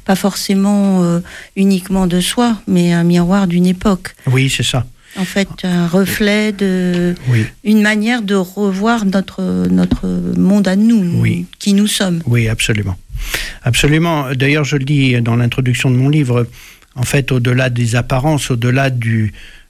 pas forcément uniquement de soi, mais un miroir d'une époque. Oui, c'est ça. En fait, un reflet une manière de revoir notre monde à nous, qui nous sommes. Oui, absolument. Absolument. D'ailleurs, je le dis dans l'introduction de mon livre, en fait, au-delà des apparences, au-delà du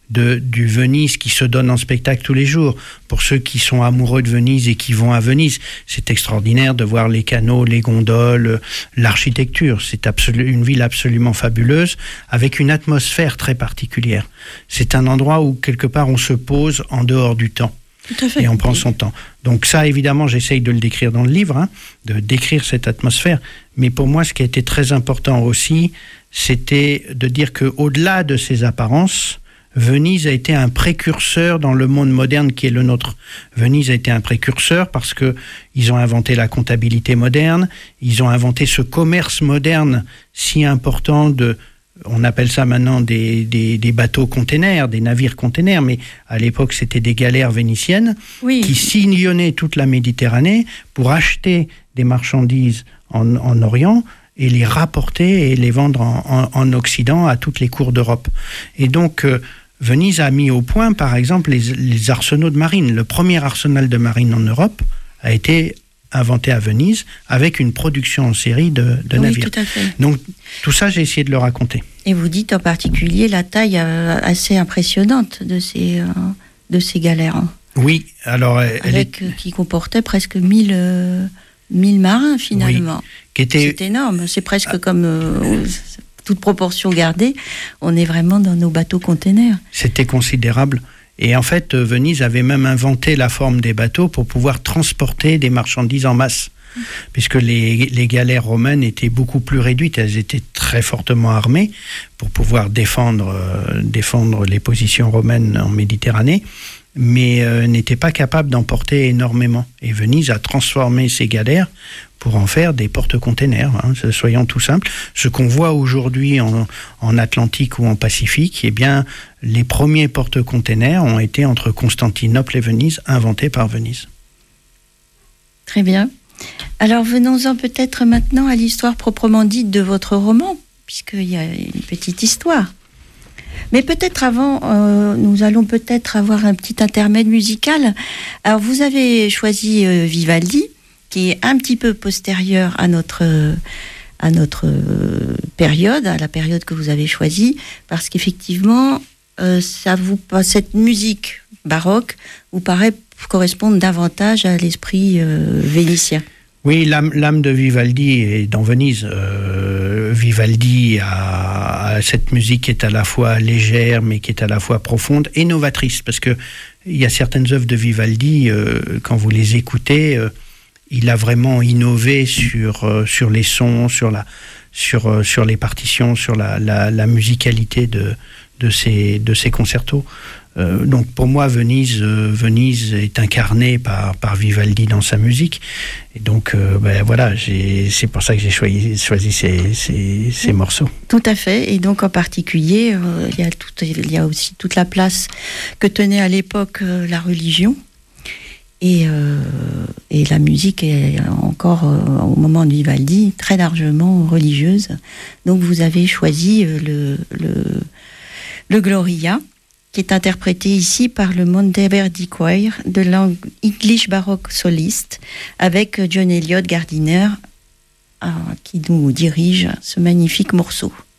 Venise qui se donne en spectacle tous les jours. Pour ceux qui sont amoureux de Venise et qui vont à Venise, c'est extraordinaire de voir les canaux, les gondoles, l'architecture. C'est une ville absolument fabuleuse, avec une atmosphère très particulière. C'est un endroit où, quelque part, on se pose en dehors du temps. Tout à fait. Et on prend son temps. Donc ça, évidemment, j'essaye de le décrire dans le livre, de décrire cette atmosphère. Mais pour moi, ce qui a été très important aussi, c'était de dire qu'au-delà de ces apparences, Venise a été un précurseur dans le monde moderne qui est le nôtre. Venise a été un précurseur parce que ils ont inventé la comptabilité moderne, ils ont inventé ce commerce moderne si important on appelle ça maintenant des bateaux containers, des navires containers, mais à l'époque c'était des galères vénitiennes qui sillonnaient toute la Méditerranée pour acheter des marchandises en Orient et les rapporter et les vendre en Occident à toutes les cours d'Europe. Et donc Venise a mis au point, par exemple, les arsenaux de marine. Le premier arsenal de marine en Europe a été inventé à Venise avec une production en série de navires. Tout à fait. Donc, tout ça, j'ai essayé de le raconter. Et vous dites en particulier la taille assez impressionnante de ces galères. Oui, alors... qui comportait presque 1000 marins, finalement. Oui, c'est énorme. C'est presque comme... toute proportion gardée, on est vraiment dans nos bateaux containers. C'était considérable. Et en fait, Venise avait même inventé la forme des bateaux pour pouvoir transporter des marchandises en masse. Puisque les galères romaines étaient beaucoup plus réduites. Elles étaient très fortement armées pour pouvoir défendre les positions romaines en Méditerranée, mais n'étaient pas capables d'emporter énormément. Et Venise a transformé ces galères pour en faire des porte-containers, soyons tout simples. Ce qu'on voit aujourd'hui en Atlantique ou en Pacifique, eh bien, les premiers porte-containers ont été entre Constantinople et Venise, inventés par Venise. Très bien. Alors venons-en peut-être maintenant à l'histoire proprement dite de votre roman, puisqu'il y a une petite histoire. Mais peut-être avant, nous allons peut-être avoir un petit intermède musical. Alors vous avez choisi Vivaldi, qui est un petit peu postérieur à notre période, à la période que vous avez choisie, parce qu'effectivement, cette musique baroque vous paraît correspondre davantage à l'esprit vénitien. Oui, l'âme de Vivaldi est dans Venise. Vivaldi a cette musique qui est à la fois légère, mais qui est à la fois profonde et novatrice, parce que il y a certaines œuvres de Vivaldi, quand vous les écoutez, il a vraiment innové sur les sons, sur les partitions, sur la musicalité de ces concertos. Donc pour moi, Venise est incarnée par Vivaldi dans sa musique. Et donc voilà, c'est pour ça que j'ai choisi ces morceaux. Tout à fait. Et donc en particulier, il y a aussi toute la place que tenait à l'époque la religion. Et la musique est encore, au moment de Vivaldi, très largement religieuse. Donc vous avez choisi le Gloria, qui est interprété ici par le Monteverdi Choir de l'English Baroque Soliste, avec John Eliot Gardiner qui nous dirige ce magnifique morceau.